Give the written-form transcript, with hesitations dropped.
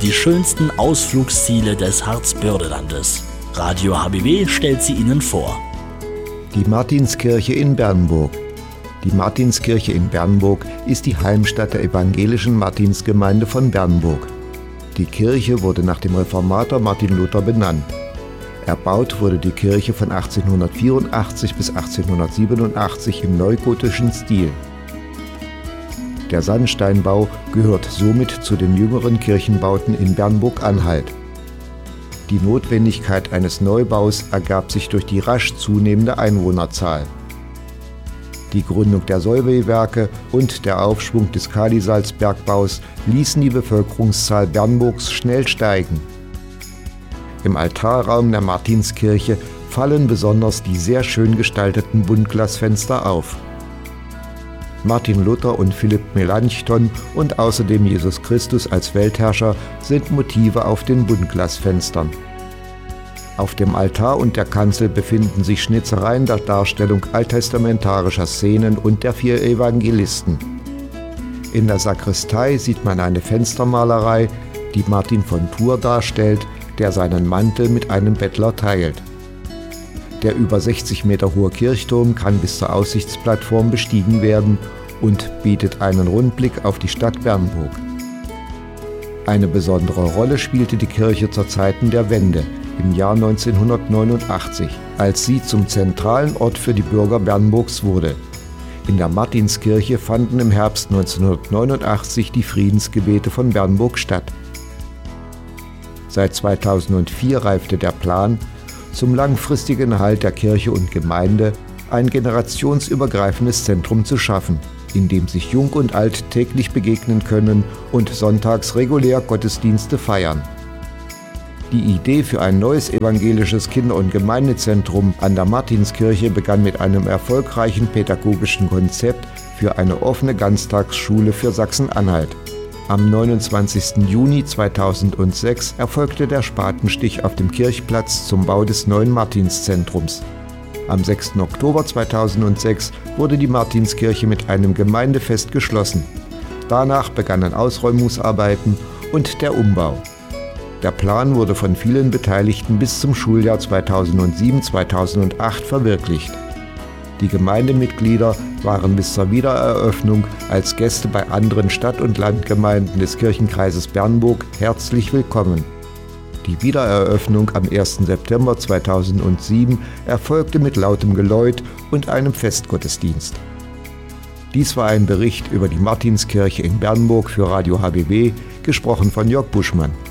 die schönsten Ausflugsziele des Harzbördelandes. Radio HBW stellt sie Ihnen vor. Die Martinskirche in Bernburg. Die Martinskirche in Bernburg ist die Heimstatt der evangelischen Martinsgemeinde von Bernburg. Die Kirche wurde nach dem Reformator Martin Luther benannt. Erbaut wurde die Kirche von 1884 bis 1887 im neugotischen Stil. Der Sandsteinbau gehört somit zu den jüngeren Kirchenbauten in Bernburg-Anhalt. Die Notwendigkeit eines Neubaus ergab sich durch die rasch zunehmende Einwohnerzahl. Die Gründung der Solvay-Werke und der Aufschwung des Kalisalzbergbaus ließen die Bevölkerungszahl Bernburgs schnell steigen. Im Altarraum der Martinskirche fallen besonders die sehr schön gestalteten Buntglasfenster auf. Martin Luther und Philipp Melanchthon und außerdem Jesus Christus als Weltherrscher sind Motive auf den Buntglasfenstern. Auf dem Altar und der Kanzel befinden sich Schnitzereien der Darstellung alttestamentarischer Szenen und der 4 Evangelisten. In der Sakristei sieht man eine Fenstermalerei, die Martin von Tours darstellt, der seinen Mantel mit einem Bettler teilt. Der über 60 Meter hohe Kirchturm kann bis zur Aussichtsplattform bestiegen werden und bietet einen Rundblick auf die Stadt Bernburg. Eine besondere Rolle spielte die Kirche zu Zeiten der Wende im Jahr 1989, als sie zum zentralen Ort für die Bürger Bernburgs wurde. In der Martinskirche fanden im Herbst 1989 die Friedensgebete von Bernburg statt. Seit 2004 reifte der Plan, zum langfristigen Erhalt der Kirche und Gemeinde ein generationsübergreifendes Zentrum zu schaffen, in dem sich Jung und Alt täglich begegnen können und sonntags regulär Gottesdienste feiern. Die Idee für ein neues evangelisches Kinder- und Gemeindezentrum an der Martinskirche begann mit einem erfolgreichen pädagogischen Konzept für eine offene Ganztagsschule für Sachsen-Anhalt. Am 29. Juni 2006 erfolgte der Spatenstich auf dem Kirchplatz zum Bau des neuen Martinszentrums. Am 6. Oktober 2006 wurde die Martinskirche mit einem Gemeindefest geschlossen. Danach begannen Ausräumungsarbeiten und der Umbau. Der Plan wurde von vielen Beteiligten bis zum Schuljahr 2007/2008 verwirklicht. Die Gemeindemitglieder waren bis zur Wiedereröffnung als Gäste bei anderen Stadt- und Landgemeinden des Kirchenkreises Bernburg herzlich willkommen. Die Wiedereröffnung am 1. September 2007 erfolgte mit lautem Geläut und einem Festgottesdienst. Dies war ein Bericht über die Martinskirche in Bernburg für Radio HBW, gesprochen von Jörg Buschmann.